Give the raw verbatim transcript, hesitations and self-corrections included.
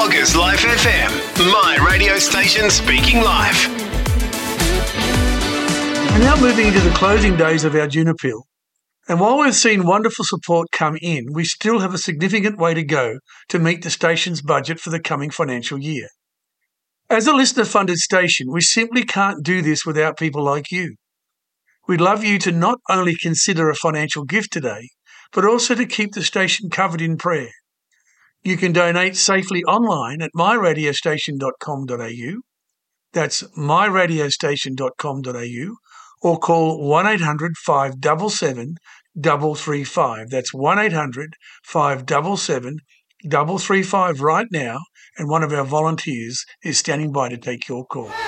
Loggers Life F M, my radio station speaking life. We're now moving into the closing days of our June appeal. And while we've seen wonderful support come in, we still have a significant way to go to meet the station's budget for the coming financial year. As a listener-funded station, we simply can't do this without people like you. We'd love you to not only consider a financial gift today, but also to keep the station covered in prayer. You can donate safely online at my radio station dot com dot a u. That's my radio station dot com dot a u, or call one eight hundred five seven seven three three five. That's one eight hundred five seven seven three three five right now, and one of our volunteers is standing by to take your call.